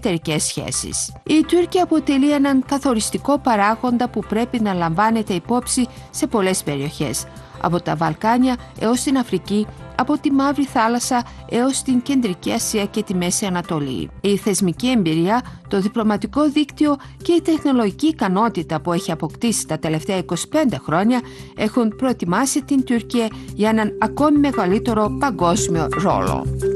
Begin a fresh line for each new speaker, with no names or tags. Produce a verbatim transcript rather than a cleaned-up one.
εταιρικές σχέσεις. Η Τουρκία αποτελεί έναν καθοριστικό παράγοντα που πρέπει να λαμβάνεται υπόψη σε πολλές περιοχές, από τα Βαλκάνια έως την Αφρική, από τη Μαύρη Θάλασσα έως την Κεντρική Ασία και τη Μέση Ανατολή. Η θεσμική εμπειρία, το διπλωματικό δίκτυο και η τεχνολογική ικανότητα που έχει αποκτήσει τα τελευταία είκοσι πέντε χρόνια έχουν προετοιμάσει την Τουρκία για έναν ακόμη μεγαλύτερο παγκόσμιο ρόλο.